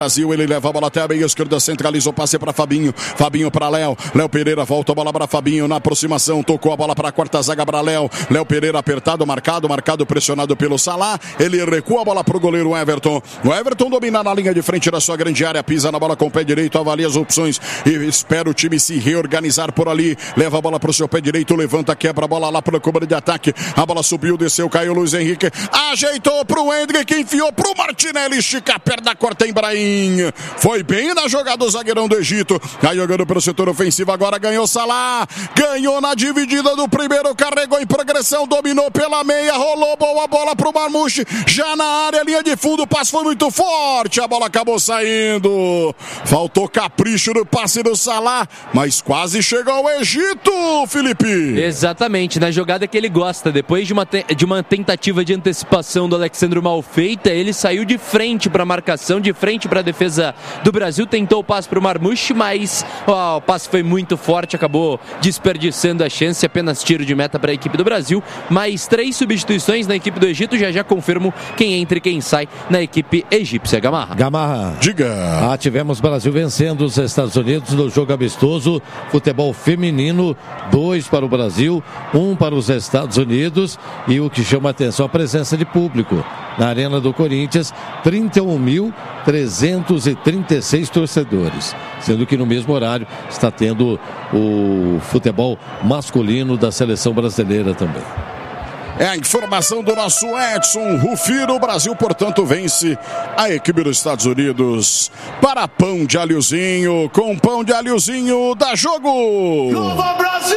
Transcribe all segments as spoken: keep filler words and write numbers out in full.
Brasil, ele leva a bola até a meia esquerda, centraliza o passe para Fabinho, Fabinho para Léo, Léo Pereira volta a bola para Fabinho, na aproximação, tocou a bola para a quarta zaga para Léo, Léo Pereira apertado, marcado, marcado, pressionado pelo Salah, ele recua a bola para o goleiro Everton, o Everton domina na linha de frente da sua grande área, pisa na bola com o pé direito, avalia as opções e espera o time se reorganizar por ali, leva a bola para o seu pé direito, levanta, quebra a bola lá para o cobra de ataque, a bola subiu, desceu, caiu Luiz Henrique, ajeitou para o Hendrick, enfiou para o Martinelli, estica a perna, corta em Brahim. Foi bem na jogada o zagueirão do Egito. Tá jogando pelo setor ofensivo. Agora ganhou Salah. Ganhou na dividida do primeiro. Carregou em progressão. Dominou pela meia. Rolou boa bola pro Marmouche. Já na área, linha de fundo. O passe foi muito forte. A bola acabou saindo. Faltou capricho no passe do Salah. Mas quase chegou ao Egito, Felipe. Exatamente. Na jogada que ele gosta. Depois de uma, te- de uma tentativa de antecipação do Alexandre mal feita, ele saiu de frente para a marcação, de frente para a defesa do Brasil, tentou o passe para o Marmouche, mas ó, o passe foi muito forte, acabou desperdiçando a chance, apenas tiro de meta para a equipe do Brasil, mais três substituições na equipe do Egito, já já confirmo quem entra e quem sai na equipe egípcia. Gamarra. Gamarra. Diga. Ah, tivemos Brasil vencendo os Estados Unidos no jogo amistoso, futebol feminino, dois para o Brasil, um para os Estados Unidos, e o que chama a atenção, a presença de público. Na Arena do Corinthians, trinta e um mil trezentos e trinta e seis torcedores, sendo que no mesmo horário está tendo o futebol masculino da seleção brasileira também. É a informação do nosso Edson Rufino. O Brasil, portanto, vence a equipe dos Estados Unidos para pão de alhozinho. Com pão de alhozinho, dá jogo! Viva Brasil!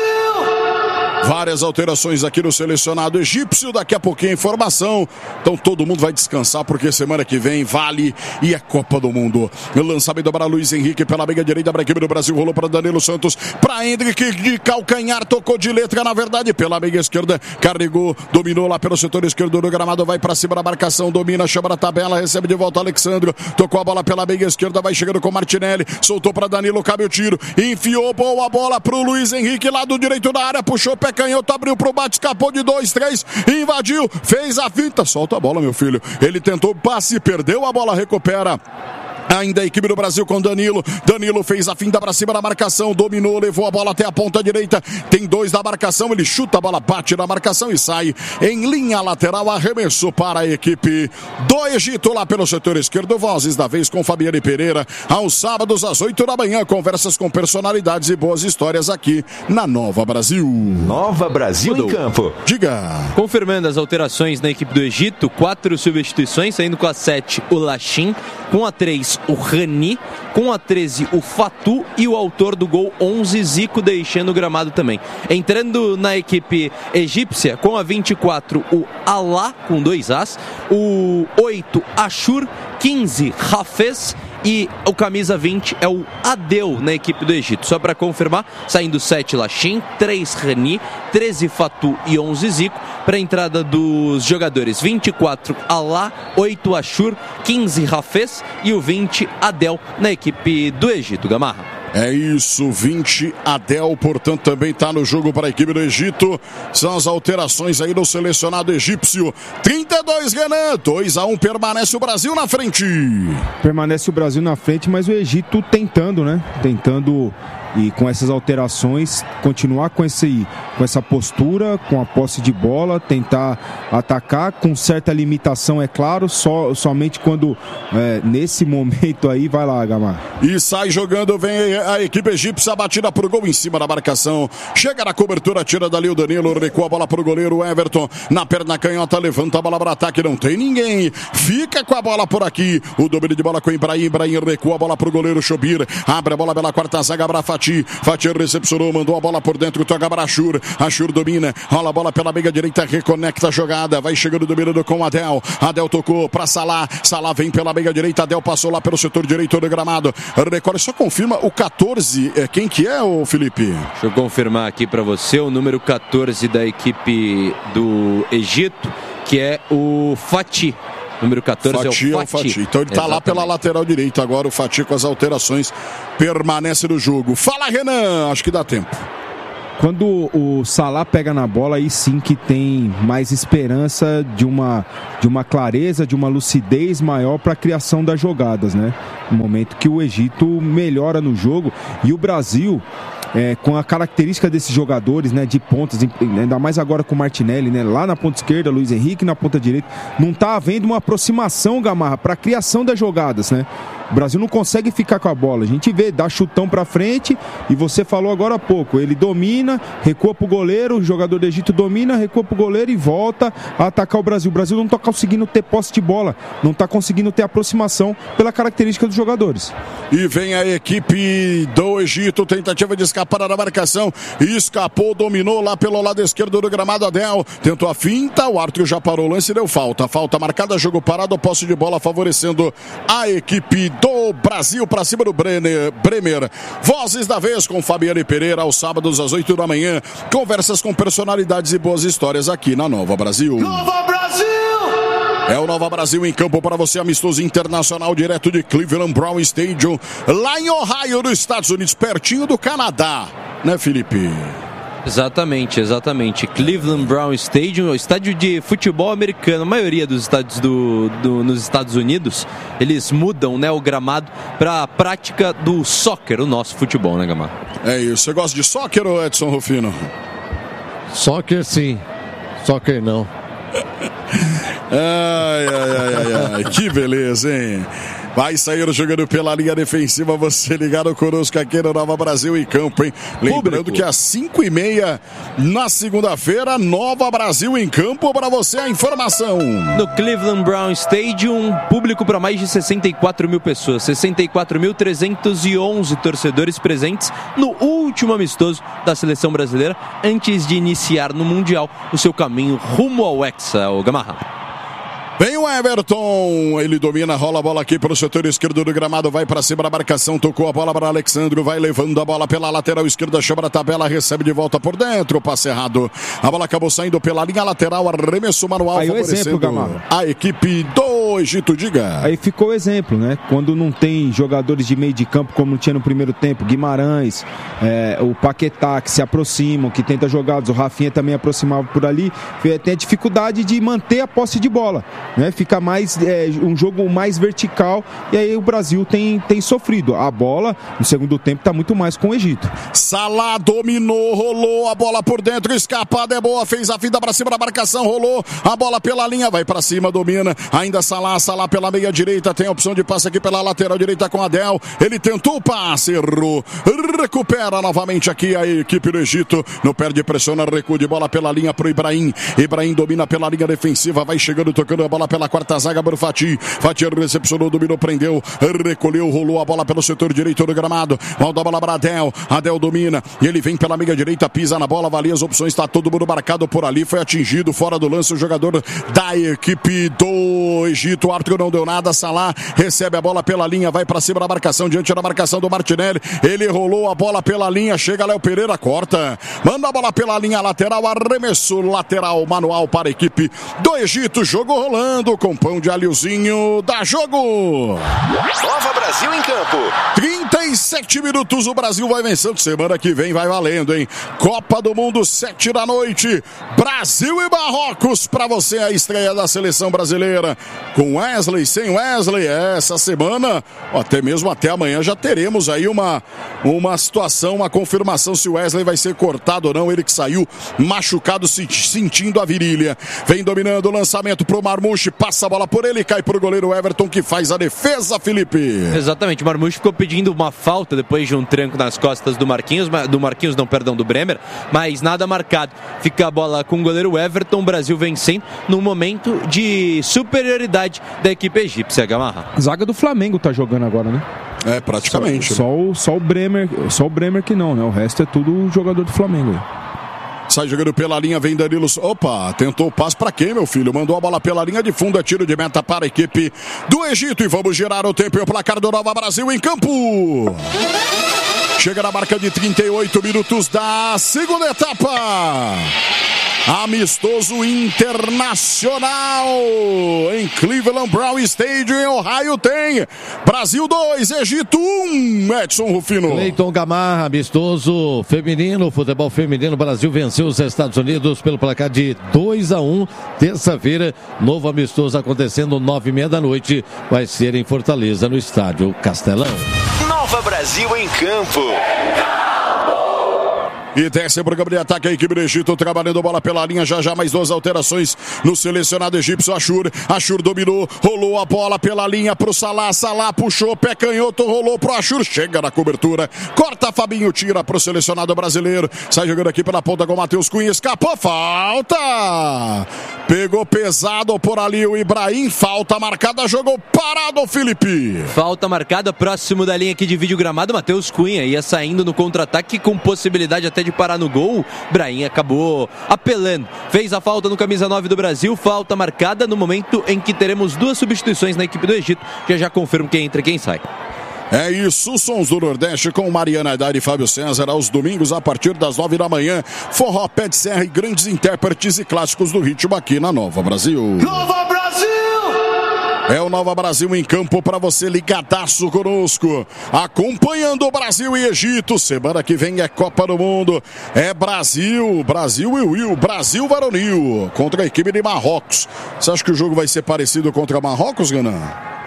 Várias alterações aqui no selecionado egípcio. Daqui a pouquinho a informação. Então todo mundo vai descansar, porque semana que vem vale e é Copa do Mundo. Lançamento para Luiz Henrique pela meia direita para a equipe do Brasil. Rolou para Danilo Santos, para Hendrick de calcanhar, tocou de letra, na verdade, pela meia esquerda. Carregou, dominou lá pelo setor esquerdo do gramado. Vai para cima da marcação, domina, chama na tabela, recebe de volta Alexandre. Tocou a bola pela meia esquerda, vai chegando com Martinelli. Soltou para Danilo, cabe o tiro. Enfiou boa bola para o Luiz Henrique, lado direito da área, puxou o pé canhoto, abriu pro bate, escapou de dois, três, invadiu, fez a finta, solta a bola, meu filho. Ele tentou passe, perdeu a bola, recupera. Ainda a equipe do Brasil com Danilo. Danilo fez a finta para cima da marcação, dominou, levou a bola até a ponta direita. Tem dois da marcação, ele chuta a bola, bate na marcação e sai em linha lateral. Arremesso para a equipe do Egito lá pelo setor esquerdo. Vozes da vez com Fabiane Pereira. Aos sábados às oito da manhã, conversas com personalidades e boas histórias aqui na Nova Brasil. Nova Brasil em campo. Diga. Confirmando as alterações na equipe do Egito, quatro substituições, saindo com a sete o Lachin, com a três o Rani, com a treze o Fatu e o autor do gol onze, Zico, deixando o gramado também. Entrando na equipe egípcia, com a vinte e quatro o Alá, com dois As, o oito Ashur, quinze Hafez e o camisa vinte é o Adel na equipe do Egito. Só para confirmar, saindo sete Lachin, três Rani, treze Fatu e onze Zico. Para a entrada dos jogadores, vinte e quatro Alá, oito Ashur, quinze Hafez e o vinte Adel na equipe do Egito. Gamarra. É isso, vinte Adel, portanto, também está no jogo para a equipe do Egito. São as alterações aí no selecionado egípcio. trinta e dois, Renan, dois a um, permanece o Brasil na frente. Permanece o Brasil na frente, mas o Egito tentando, né? Tentando, e com essas alterações, continuar com, esse, com essa postura, com a posse de bola, tentar atacar com certa limitação, é claro, só, somente quando, é, nesse momento aí, vai lá, Gamar. E sai jogando, vem a equipe egípcia, batida pro gol em cima da marcação. Chega na cobertura, tira dali o Danilo, recua a bola pro goleiro Everton. Na perna canhota, levanta a bola para ataque, não tem ninguém. Fica com a bola por aqui. O domínio de bola com o Ibrahim, Ibrahim recua a bola pro goleiro Chobir. Abre a bola pela quarta zaga para Fati. Fati recepcionou, mandou a bola por dentro, toca para Ashur. Ashur domina, rola a bola pela meia direita, reconecta a jogada. Vai chegando dominando com o Adel. Adel tocou para Salah. Salah vem pela meia direita, Adel passou lá pelo setor direito do gramado. Recorre, só confirma o catorze, é quem que é, o Felipe? Deixa eu confirmar aqui para você o número catorze da equipe do Egito, que é o Fati. Número catorze Fati é o Fati. Fati. É o Fati. Então ele está lá pela lateral direita agora, o Fati com as alterações permanece no jogo. Fala, Renan, acho que dá tempo. Quando o Salah pega na bola, aí sim que tem mais esperança de uma, de uma clareza, de uma lucidez maior para a criação das jogadas, né? No momento que o Egito melhora no jogo e o Brasil, é, com a característica desses jogadores, né, de pontas, ainda mais agora com o Martinelli, né, lá na ponta esquerda, Luiz Henrique na ponta direita, não está havendo uma aproximação, Gamarra, para a criação das jogadas, né? O Brasil não consegue ficar com a bola. A gente vê, dá chutão pra frente e você falou agora há pouco, ele domina, recua pro goleiro, o jogador do Egito domina, recua pro goleiro e volta a atacar o Brasil. O Brasil não tá conseguindo ter posse de bola, não tá conseguindo ter aproximação pela característica dos jogadores. E vem a equipe do Egito, tentativa de escapar da marcação, escapou, dominou lá pelo lado esquerdo do gramado. Adel tentou a finta, o árbitro já parou o lance e deu falta. Falta marcada, jogo parado, posse de bola favorecendo a equipe do Brasil para cima do Brenner, Bremer. Vozes da vez com Fabiane Pereira aos sábados às oito da manhã. Conversas com personalidades e boas histórias aqui na Nova Brasil. Nova Brasil! É o Nova Brasil em campo para você, amistoso internacional direto de Cleveland Brown Stadium, lá em Ohio, nos Estados Unidos, pertinho do Canadá, né, Felipe? Exatamente, exatamente. Cleveland Brown Stadium, estádio de futebol americano. A maioria dos estádios do, do, nos Estados Unidos, eles mudam, né, o gramado para a prática do soccer, o nosso futebol, né, Gamar? É isso. Você gosta de soccer, ou Edson Rufino? Soccer sim, soccer não. Ai, ai, ai, ai, ai, que beleza, hein? Vai sair jogando pela linha defensiva, você ligado conosco aqui no Nova Brasil em campo, hein? Lembrando que às cinco e meia na segunda-feira, Nova Brasil em campo para você a informação. No Cleveland Brown Stadium, público para mais de sessenta e quatro mil pessoas, sessenta e quatro mil trezentos e onze torcedores presentes no último amistoso da seleção brasileira antes de iniciar no Mundial o seu caminho rumo ao Hexa, o Gamarra. Vem o Everton, ele domina, rola a bola aqui pelo setor esquerdo do gramado, vai para cima da marcação, tocou a bola para Alexandro, vai levando a bola pela lateral esquerda, chama a tabela, recebe de volta por dentro, passe errado, a bola acabou saindo pela linha lateral, arremesso manual, aí favorecendo o exemplo, a equipe do Egito, diga. Aí ficou o exemplo, né? Quando não tem jogadores de meio de campo como tinha no primeiro tempo, Guimarães, é, o Paquetá que se aproximam, que tenta jogadas, o Rafinha também aproximava por ali, tem a dificuldade de manter a posse de bola. Né, fica mais é, um jogo mais vertical e aí o Brasil tem, tem sofrido. A bola no segundo tempo está muito mais com o Egito. Salah dominou, rolou a bola por dentro, escapada é boa, fez a finta para cima da marcação, rolou a bola pela linha, vai para cima, domina, ainda Salah, Salah pela meia direita, tem a opção de passe aqui pela lateral direita com Adel, ele tentou o passe, errou, recupera novamente aqui a equipe do Egito, não perde pressão, recuo de bola pela linha pro Ibrahim, Ibrahim domina pela linha defensiva, vai chegando, tocando a bola pela quarta zaga para o Fatih. Fatih recepcionou, dominou, prendeu, recolheu, rolou a bola pelo setor direito do gramado. Volta a bola para Adel. Adel domina e ele vem pela meia direita, pisa na bola, avalia as opções, está todo mundo marcado por ali. Foi atingido fora do lance o jogador da equipe do Egito. O árbitro não deu nada. Salah recebe a bola pela linha, vai para cima da marcação, diante da marcação do Martinelli. Ele rolou a bola pela linha, chega Léo Pereira, corta, manda a bola pela linha lateral, arremesso lateral manual para a equipe do Egito. Jogo rolando com pão de alhozinho, dá jogo. Nova Brasil em campo. trinta e sete minutos, o Brasil vai vencendo. Semana que vem vai valendo, hein? Copa do Mundo, sete da noite. Brasil e Marrocos para você, a estreia da seleção brasileira. Com Wesley, sem Wesley, essa semana, até mesmo até amanhã, já teremos aí uma, uma situação, uma confirmação se o Wesley vai ser cortado ou não. Ele que saiu machucado, sentindo a virilha. Vem dominando o lançamento pro Marmouche, passa a bola por ele, cai pro goleiro Everton que faz a defesa, Felipe. Exatamente, o Marmouche ficou pedindo uma falta depois de um tranco nas costas do Marquinhos, do Marquinhos não, perdão, do Bremer, mas nada marcado. Fica a bola com o goleiro Everton, o Brasil vencendo num momento de superioridade da equipe egípcia, Gamarra. Zaga do Flamengo tá jogando agora, né? É, praticamente. Só, só, o, só o Bremer, só o Bremer que não, né? O resto é tudo jogador do Flamengo aí. Sai jogando pela linha, vem Danilo. Opa, tentou o passe pra quem, meu filho? Mandou a bola pela linha de fundo, é tiro de meta para a equipe do Egito. E vamos girar o tempo e o placar do Nova Brasil em campo. Chega na marca de trinta e oito minutos da segunda etapa. amistoso internacional em Cleveland Brown Stadium, em Ohio, tem Brasil dois, Egito um, Edson Rufino. Cleiton Gamarra, amistoso feminino, futebol feminino, Brasil venceu os Estados Unidos pelo placar de dois a um, terça-feira, novo amistoso acontecendo nove e meia da noite, vai ser em Fortaleza, no estádio Castelão. Nova Brasil em campo. E desce para o campo de ataque a equipe do Egito, trabalhando bola pela linha, já já mais duas alterações no selecionado egípcio. Ashur, Ashur dominou, rolou a bola pela linha pro Salah, Salah puxou, pé canhoto, rolou pro Ashur, chega na cobertura, corta Fabinho, tira pro selecionado brasileiro, sai jogando aqui pela ponta com o Matheus Cunha, escapou, falta! Pegou pesado por ali o Ibrahim, falta marcada, jogou parado, Felipe. Falta marcada, próximo da linha que divide o gramado, Matheus Cunha ia saindo no contra-ataque com possibilidade até de parar no gol. Ibrahim acabou apelando, fez a falta no camisa nove do Brasil, falta marcada no momento em que teremos duas substituições na equipe do Egito. Já já confirmo quem entra e quem sai. É isso, Sons do Nordeste com Mariana Haddad e Fábio César aos domingos a partir das nove da manhã. Forró, pé de serra e grandes intérpretes e clássicos do ritmo aqui na Nova Brasil. Nova Brasil! É o Nova Brasil em campo para você ligadaço conosco, acompanhando o Brasil e Egito. Semana que vem é Copa do Mundo, é Brasil, Brasil e Will, Brasil varonil contra a equipe de Marrocos. Você acha que o jogo vai ser parecido contra Marrocos, Ganan?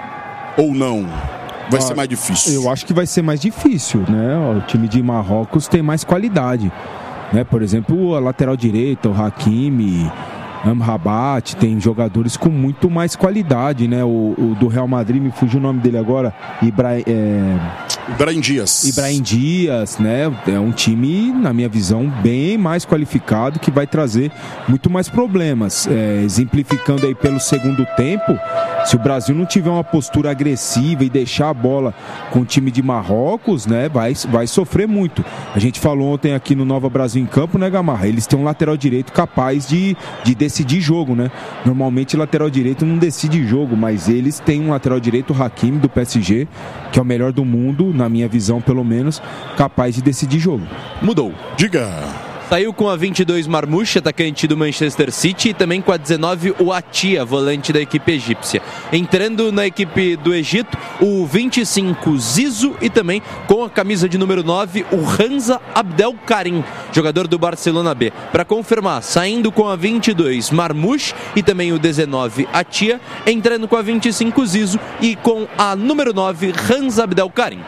Ou não? Vai ah, ser mais difícil? Eu acho que vai ser mais difícil, né? O time de Marrocos tem mais qualidade, né? Por exemplo, a lateral direita, o Hakimi, Amrabat, tem jogadores com muito mais qualidade, né? O, o do Real Madrid, me fugiu o nome dele agora, Ibra, é... Ibrahim Dias. Ibrahim Dias, né? É um time, na minha visão, bem mais qualificado, que vai trazer muito mais problemas. É, exemplificando aí pelo segundo tempo, se o Brasil não tiver uma postura agressiva e deixar a bola com o time de Marrocos, né? Vai, vai sofrer muito. A gente falou ontem aqui no Nova Brasil em campo, né, Gamarra? Eles têm um lateral direito capaz de, de decidir jogo, né? Normalmente lateral direito não decide jogo, mas eles têm um lateral direito, o Hakimi do P S G, que é o melhor do mundo, na minha visão pelo menos, capaz de decidir jogo. Mudou. Diga. Saiu com a vinte e dois Marmouche, atacante do Manchester City, e também com a dezenove o Atia, volante da equipe egípcia. Entrando na equipe do Egito, o vinte e cinco Zizou e também com a camisa de número nove o Hamza Abdelkarim, jogador do Barcelona B. Para confirmar, saindo com a vinte e dois Marmouche e também o dezenove Atia, entrando com a vinte e cinco Zizou e com a número nove Hamza Abdelkarim.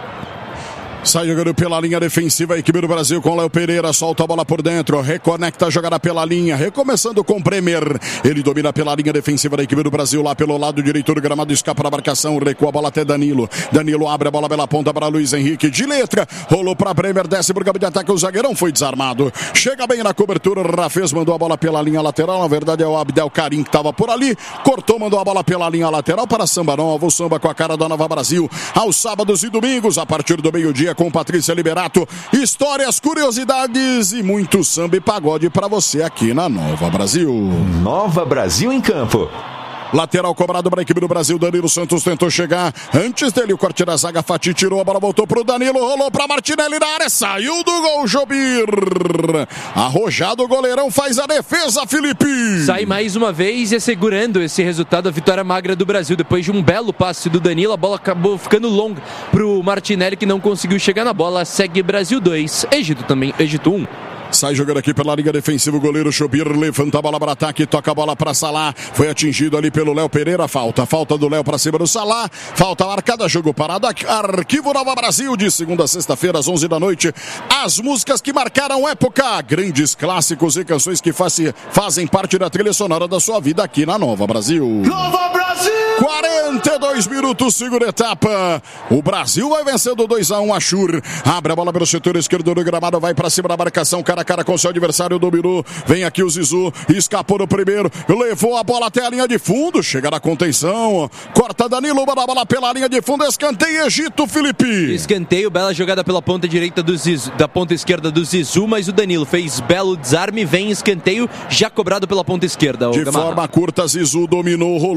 Sai jogando pela linha defensiva a equipe do Brasil com Léo Pereira, solta a bola por dentro, reconecta a jogada pela linha, recomeçando com Bremer, ele domina pela linha defensiva da equipe do Brasil lá pelo lado direito do gramado, escapa da marcação, recua a bola até Danilo, Danilo abre a bola pela ponta para Luiz Henrique, de letra, rolou para Bremer, desce pro campo de ataque, o zagueirão foi desarmado, chega bem na cobertura, Rafez mandou a bola pela linha lateral, na verdade é o Abdelkarim que estava por ali, cortou, mandou a bola pela linha lateral para Samba Nova, o samba com a cara da Nova Brasil, aos sábados e domingos, a partir do meio-dia com Patrícia Liberato, histórias, curiosidades e muito samba e pagode para você aqui na Nova Brasil. Nova Brasil em campo. Lateral cobrado para a equipe do Brasil, Danilo Santos tentou chegar, antes dele o corte da zaga, Fati tirou a bola, voltou pro Danilo, rolou para Martinelli na área, saiu do gol, Jobir, arrojado o goleirão, faz a defesa, Felipe. Sai mais uma vez e assegurando esse resultado, a vitória magra do Brasil, depois de um belo passe do Danilo, a bola acabou ficando longa pro Martinelli, que não conseguiu chegar na bola, segue Brasil dois, Egito também, Egito um. Sai jogando aqui pela linha defensiva o goleiro Chobir, levanta a bola para ataque, toca a bola para Salah, foi atingido ali pelo Léo Pereira, falta, falta do Léo para cima do Salah, falta marcada, jogo parado, Arquivo Nova Brasil, de segunda a sexta-feira às onze da noite, as músicas que marcaram época, grandes clássicos e canções que faz, fazem parte da trilha sonora da sua vida aqui na Nova Brasil. Nova Brasil! quarenta e dois minutos, segunda etapa, o Brasil vai vencendo dois a um, Ashur, abre a bola pelo setor esquerdo do gramado, vai para cima da marcação, cara a cara com seu adversário, dominou, vem aqui o Zizou, escapou no primeiro, levou a bola até a linha de fundo, chega na contenção, corta Danilo, manda a bola pela linha de fundo, escanteio Egito, Felipe. Escanteio, bela jogada pela ponta direita do Zizou, da ponta esquerda do Zizou, mas o Danilo fez belo desarme, vem escanteio, já cobrado pela ponta esquerda. De Gamarra. Forma curta, Zizou dominou, rolou a bola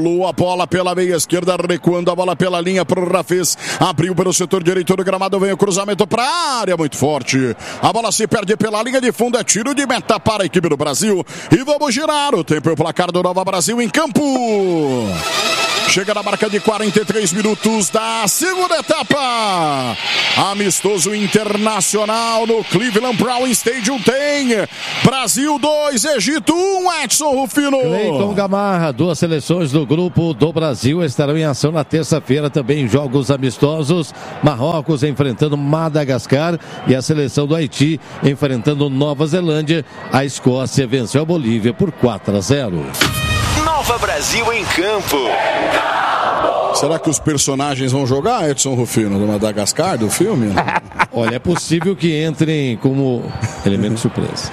bola pela meia esquerda, recuando a bola pela linha para o Rafez. Abriu pelo setor direito do gramado, vem o cruzamento para a área, muito forte. A bola se perde pela linha de fundo, é tiro de meta para a equipe do Brasil. E vamos girar o tempo e o placar do Nova Brasil em campo. Chega na marca de quarenta e três minutos da segunda etapa. Amistoso internacional no Cleveland Brown Stadium. Tem Brasil dois, Egito um, Edson Rufino. Cleiton Gamarra, duas seleções do grupo do Brasil estarão em ação na terça-feira também em jogos amistosos. Marrocos enfrentando Madagascar e a seleção do Haiti enfrentando Nova Zelândia. A Escócia venceu a Bolívia por quatro a zero. Nova Brasil em campo. Será que os personagens vão jogar, Edson Rufino, do Madagascar, do filme? Olha, é possível que entrem como elemento surpresa.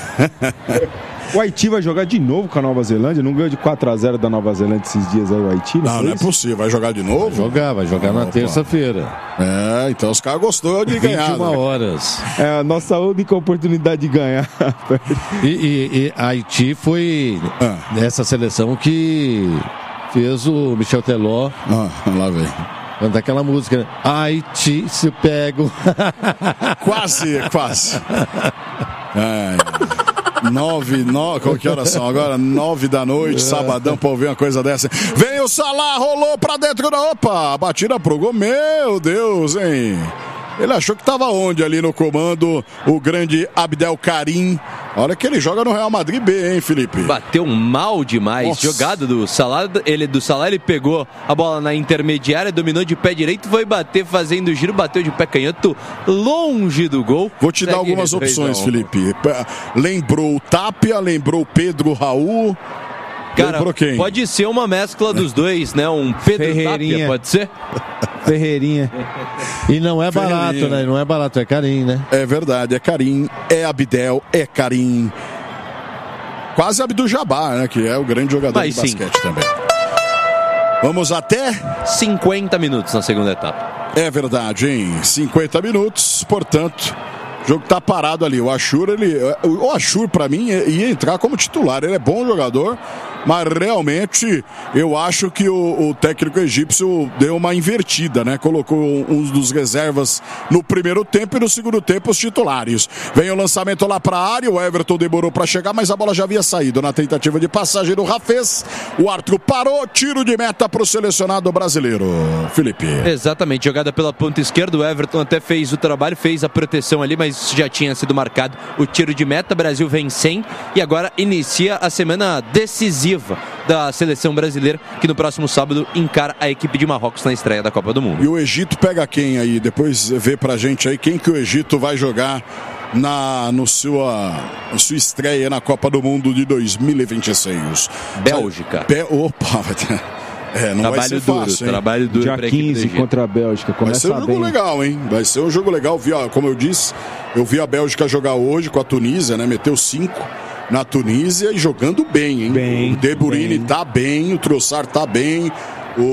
O Haiti vai jogar de novo com a Nova Zelândia? Não ganhou de quatro a zero da Nova Zelândia esses dias aí o Haiti? Não, não, não é possível. Vai jogar de novo? Vai jogar, vai jogar na terça-feira. É, então os caras gostou de ganhar. vinte e uma horas. É a nossa única oportunidade de ganhar. E, e, e Haiti foi ah. essa seleção que fez o Michel Teló. Ah, lá vem. Canta aquela música, né? Haiti se pego. Quase, quase. É. Nove, nove, qual que horas são agora? Nove da noite, sabadão, pra ouvir uma coisa dessa. Vem o Salah, rolou pra dentro da... Opa, a batida pro gol, meu Deus, hein? Ele achou que estava onde ali no comando o grande Abdel Karim. Olha que ele joga no Real Madrid B, hein, Felipe? Bateu mal demais. Nossa. Jogada do Salah, ele, do Salah, ele pegou a bola na intermediária, dominou de pé direito, foi bater fazendo giro, bateu de pé canhoto, longe do gol. Vou te Segue dar algumas opções, não. Felipe. Lembrou o Tapia, lembrou o Pedro Raul. Cara, pode ser uma mescla dos dois, né? Um Pedro Tapia, pode ser? Ferreirinha. E não é barato, né? Não é barato, é Karim, né? É verdade, é Karim, é Abdel, é Karim. Quase Abdul Jabbar, né? Que é o grande jogador Mas, de basquete sim. também. Vamos até... cinquenta minutos na segunda etapa. É verdade, hein? cinquenta minutos, portanto... O jogo tá parado ali. O Ashur, ele, o Ashur para mim ia entrar como titular. Ele é bom jogador, mas realmente eu acho que o, o técnico egípcio deu uma invertida, né? Colocou um dos reservas no primeiro tempo e no segundo tempo os titulares. Vem o lançamento lá para a área. O Everton demorou para chegar, mas a bola já havia saído na tentativa de passagem do Rafez. O árbitro parou, tiro de meta para o selecionado brasileiro. Felipe. Exatamente, jogada pela ponta esquerda. O Everton até fez o trabalho, fez a proteção ali, mas já tinha sido marcado o tiro de meta. Brasil vem cem e agora inicia a semana decisiva da seleção brasileira, que no próximo sábado encara a equipe de Marrocos na estreia da Copa do Mundo. E o Egito pega quem aí? Depois vê pra gente aí quem que o Egito vai jogar na no sua, na sua estreia na Copa do Mundo de dois mil e vinte e seis. Bélgica. Be- Opa, vai ter... É, não trabalho vai ser duro, fácil, hein? Trabalho duro Dia quinze contra a Bélgica. Começa vai ser um jogo bem. legal, hein? Vai ser um jogo legal. Vi, ó, como eu disse, eu vi a Bélgica jogar hoje com a Tunísia, né? Meteu cinco na Tunísia e jogando bem, hein? Bem, o De Bruyne bem. tá bem, o Trossard tá bem, o,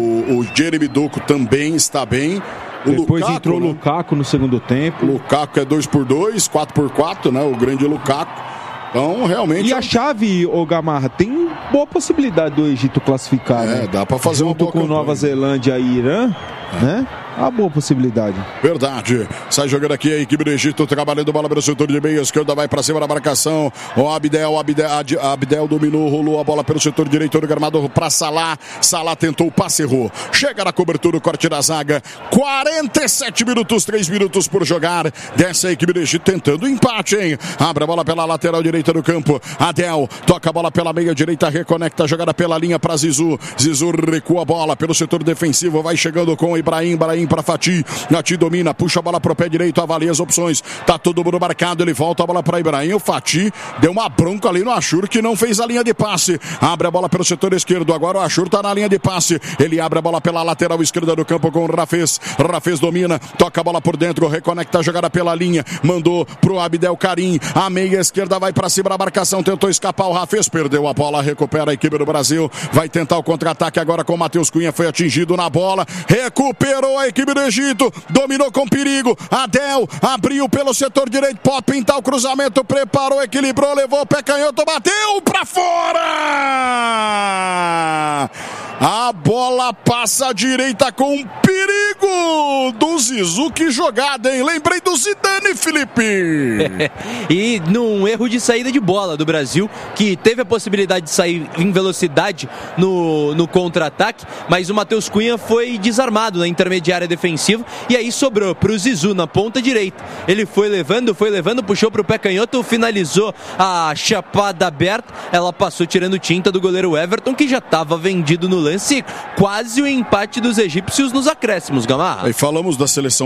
o Jeremy Doku também está bem. O Depois Lukaku, entrou o né? Lukaku no segundo tempo. O Lukaku é dois por dois, quatro por quatro, né? O grande Lukaku. Então, realmente... E a chave, ô Gamarra, tem boa possibilidade do Egito classificar, é, né? É, dá pra fazer Junto uma boa com campanha. Nova Zelândia e Irã, é. né? Uma boa possibilidade. Verdade. Sai jogando aqui a equipe do Egito, trabalhando bola pelo setor de meia esquerda, vai pra cima da marcação. O Abdel, Abdel, Abdel dominou, rolou a bola pelo setor direito do gramado pra Salah. Salah tentou o passe, errou. Chega na cobertura, o corte da zaga. quarenta e sete minutos, três minutos por jogar. Desce a equipe do Egito tentando o empate, hein? Abre a bola pela lateral direita do campo. Adel toca a bola pela meia direita, reconecta a jogada pela linha pra Zizu. Zizu recua a bola pelo setor defensivo, vai chegando com o Ibrahim, Ibrahim para Fati, Fati domina, puxa a bola pro pé direito, avalia as opções, tá todo mundo marcado, ele volta a bola para Ibrahim, o Fati deu uma bronca ali no Ashur, que não fez a linha de passe, abre a bola pelo setor esquerdo, agora o Ashur tá na linha de passe, ele abre a bola pela lateral esquerda do campo com o Rafez, Rafez domina, toca a bola por dentro, reconecta a jogada pela linha, mandou pro Abdel Karim, a meia esquerda vai para cima da marcação, tentou escapar o Rafez, perdeu a bola, recupera a equipe do Brasil, vai tentar o contra-ataque agora com o Matheus Cunha, foi atingido na bola, recuperou a equipe do Egito, dominou com perigo, Adel abriu pelo setor direito, pode pintar o cruzamento, preparou, equilibrou, levou o pé canhoto, bateu pra fora! A bola passa à direita com perigo do Zizou. Que jogada, hein? Lembrei do Zidane, Felipe. E num erro de saída de bola do Brasil, que teve a possibilidade de sair em velocidade no, no contra-ataque, mas o Matheus Cunha foi desarmado na intermediária defensiva e aí sobrou para o Zizou na ponta direita. Ele foi levando, foi levando, puxou para o pé canhoto, finalizou a chapada aberta. Ela passou tirando tinta do goleiro Everton, que já estava vendido no lance. Quase o empate dos egípcios nos acréscimos, Gamarra. E falamos da seleção